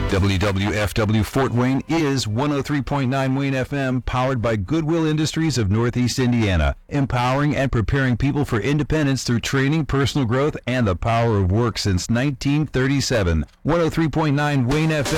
WWFW Fort Wayne is 103.9 Wayne FM, powered by Goodwill Industries of Northeast Indiana, empowering and preparing people for independence through training, personal growth, and the power of work since 1937. 103.9 Wayne FM.